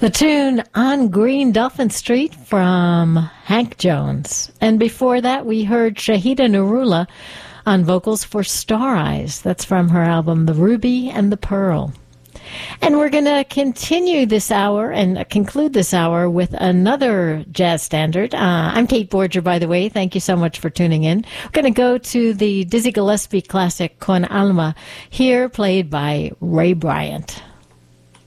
The tune On Green Dolphin Street from Hank Jones. And before that, we heard Shahida Nurullah on vocals for Star Eyes. That's from her album The Ruby and the Pearl. And we're going to continue this hour and conclude this hour with another jazz standard. I'm Kate Borger, by the way. Thank you so much for tuning in. We're going to go to the Dizzy Gillespie classic Con Alma, here played by Ray Bryant.